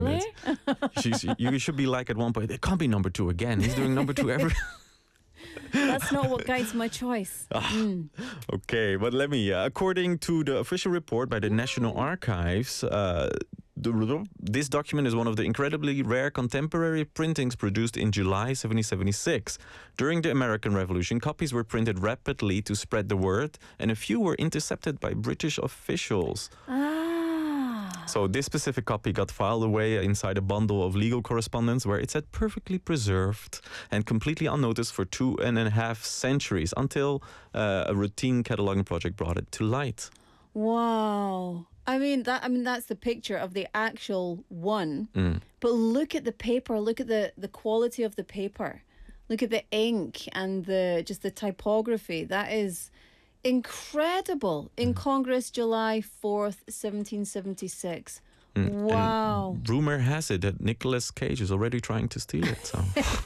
Really? You should be like at one point, it can't be number 2 again. He's doing number 2 every... That's not what guides my choice. Okay, but let me... according to the official report by the National Archives... this document is one of the incredibly rare contemporary printings produced in July 1776. During the American Revolution, copies were printed rapidly to spread the word, and a few were intercepted by British officials. So this specific copy got filed away inside a bundle of legal correspondence where it sat perfectly preserved and completely unnoticed for 2.5 centuries until a routine cataloging project brought it to light. Wow. I mean that's the picture of the actual one. But look at the paper, look at the quality of the paper. Look at the ink and the typography. That is incredible. In Congress, July 4th, 1776. Wow. And rumor has it that Nicolas Cage is already trying to steal it. So.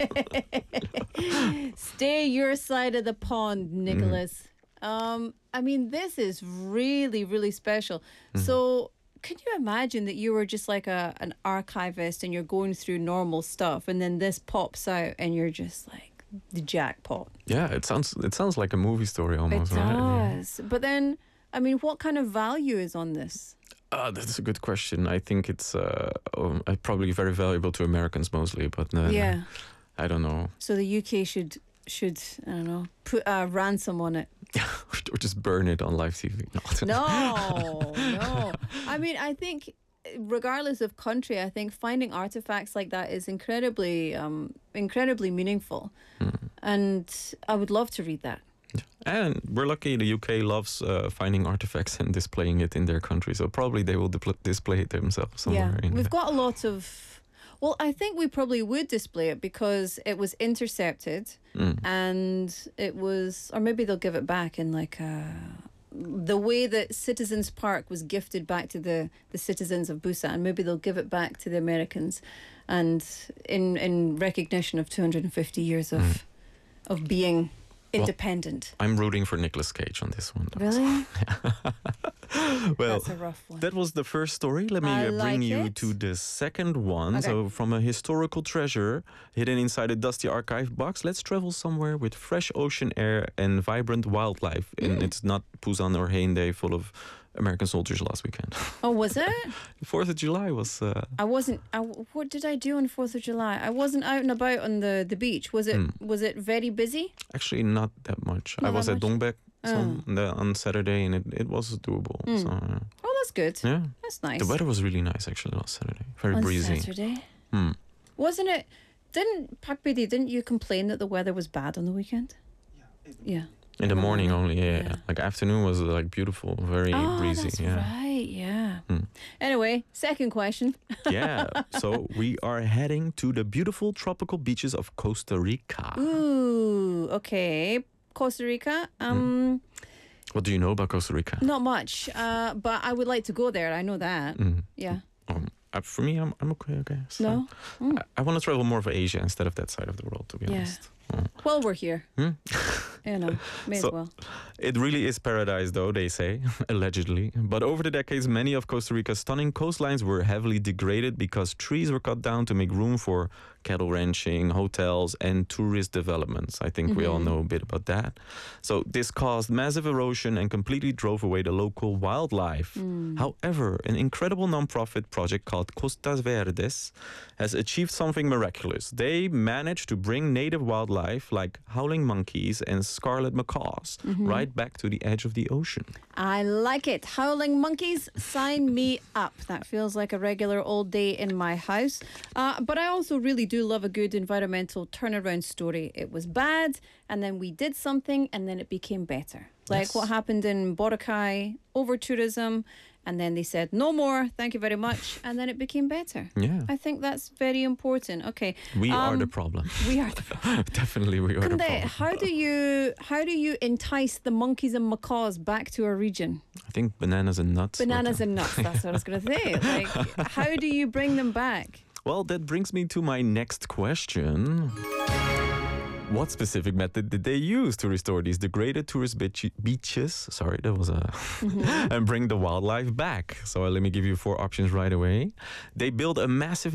Stay your side of the pond, Nicholas. I mean, this is really, really special. So can you imagine that you were just like an archivist and you're going through normal stuff and then this pops out and you're just like the jackpot? Yeah, it sounds like a movie story almost. It right? does. Yeah. But then, I mean, what kind of value is on this? That's a good question. I think it's probably very valuable to Americans mostly, but I don't know. So the UK should I don't know, put a ransom on it. Or just burn it on live TV. No. I mean, I think regardless of country, I think finding artifacts like that is incredibly meaningful. And I would love to read that. And we're lucky the UK loves finding artifacts and displaying it in their country. So probably they will display it themselves somewhere. Yeah, we've got a lot of... Well, I think we probably would display it because it was intercepted and it was... Or maybe they'll give it back in like the way that Citizens Park was gifted back to the citizens of Busan. Maybe they'll give it back to the Americans and in recognition of 250 years of being independent. Well, I'm rooting for Nicolas Cage on this one. Though, really? Well, that's a rough one. That was the first story. Let me bring you to the second one. Okay. So from a historical treasure hidden inside a dusty archive box, let's travel somewhere with fresh ocean air and vibrant wildlife. And it's not Busan or Haeundae full of American soldiers last weekend. Oh, was it? 4th of July was... what did I do on 4th of July? I wasn't out and about on the beach. Was it very busy? Actually, not that much. I was at Dongbek on Saturday and it was doable. So, Oh, that's good. Yeah. That's nice. The weather was really nice actually last Saturday. Very on breezy. Saturday? Wasn't it... Didn't you complain that the weather was bad on the weekend? Yeah. In the morning only, yeah. Like afternoon was like beautiful, very breezy. That's yeah. right, yeah. Anyway, second question. Yeah, so we are heading to the beautiful tropical beaches of Costa Rica. Ooh, okay. Costa Rica. What do you know about Costa Rica? Not much, but I would like to go there. I know that. Yeah. For me, I'm okay. So No? I want to travel more of Asia instead of that side of the world, to be honest. Well, we're here. You know, may as well. It really is paradise, though, they say, allegedly. But over the decades, many of Costa Rica's stunning coastlines were heavily degraded because trees were cut down to make room for cattle ranching, hotels, and tourist developments. I think we all know a bit about that. So this caused massive erosion and completely drove away the local wildlife. However, an incredible nonprofit project called Costas Verdes has achieved something miraculous. They managed to bring native wildlife like howling monkeys and scarlet macaws right back to the edge of the ocean. I like it. Howling monkeys, sign me up. That feels like a regular old day in my house. But I also really do love a good environmental turnaround story. It was bad, and then we did something, and then it became better. Like what happened in Boracay, over tourism, and then they said, no more, thank you very much, and then it became better. Yeah. I think that's very important. Okay. We are the problem. We are the problem. Definitely we are the problem. How do you entice the monkeys and macaws back to our region? I think bananas and nuts. Bananas and nuts, that's what I was going to say. Like, how do you bring them back? Well, that brings me to my next question. what specific method did they use to restore these degraded tourist beaches? Sorry, that was a... and bring the wildlife back. So let me give you 4 options right away. They built a massive